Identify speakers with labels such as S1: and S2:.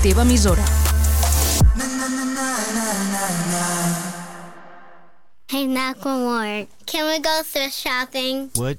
S1: teva emissora.
S2: Hey, Macklemore, can we go thrift shopping?
S3: What?